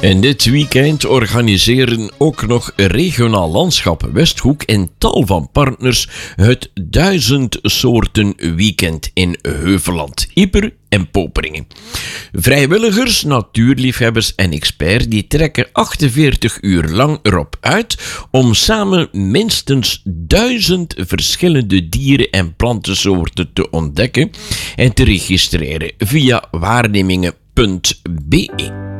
En dit weekend organiseren ook nog Regionaal Landschap Westhoek en tal van partners het 1000 soorten weekend in Heuvelland, Ieper en Poperingen. Vrijwilligers, natuurliefhebbers en experts die trekken 48 uur lang erop uit om samen minstens 1000 verschillende dieren- en plantensoorten te ontdekken en te registreren via waarnemingen.be.